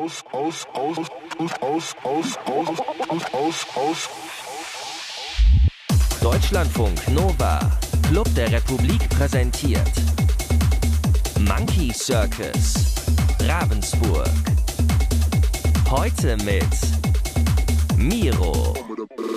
Deutschlandfunk Nova, Club der Republik präsentiert Monkey Circus, Ravensburg. Heute mit Miro.